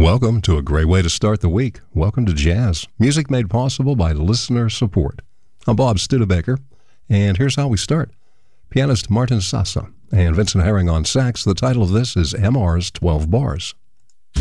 Welcome to a great way to start the week. Welcome to Jazz, music made possible by listener support. I'm Bob Studebaker, and here's how we start. Pianist Martin Sasa and Vincent Herring on sax. The title of this is MR's 12 Bars.